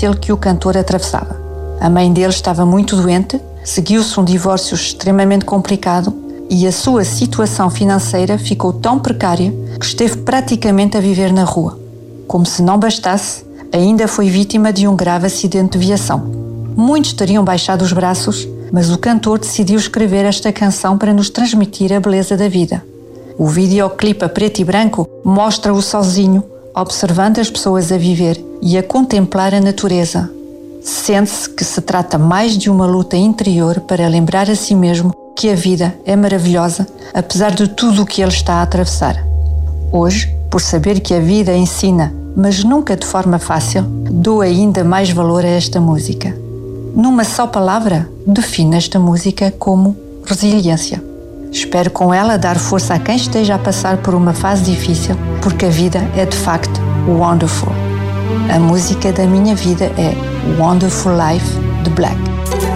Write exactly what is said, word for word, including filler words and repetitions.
pelo que o cantor atravessava. A mãe dele estava muito doente, seguiu-se um divórcio extremamente complicado e a sua situação financeira ficou tão precária que esteve praticamente a viver na rua. Como se não bastasse, ainda foi vítima de um grave acidente de viação. Muitos teriam baixado os braços, mas o cantor decidiu escrever esta canção para nos transmitir a beleza da vida. O videoclipe a preto e branco mostra-o sozinho, observando as pessoas a viver e a contemplar a natureza. Sente-se que se trata mais de uma luta interior para lembrar a si mesmo que a vida é maravilhosa, apesar de tudo o que ele está a atravessar. Hoje, por saber que a vida ensina, mas nunca de forma fácil, dou ainda mais valor a esta música. Numa só palavra, defino esta música como resiliência. Espero com ela dar força a quem esteja a passar por uma fase difícil, porque a vida é de facto wonderful. A música da minha vida é Wonderful Life, de Black.